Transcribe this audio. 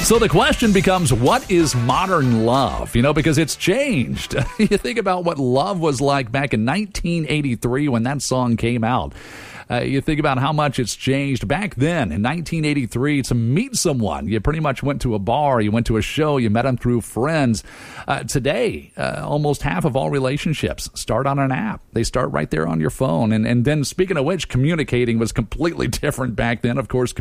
So the question becomes, what is modern love? Because it's changed. You think about what love was like back in 1983 when that song came out. You think about how much it's changed. Back then, in 1983, to meet someone, you pretty much went to a bar, you went to a show, you met them through friends. Today, almost half of all relationships start on an app. They start right there on your phone. And then, speaking of which, communicating was completely different back then. Of course,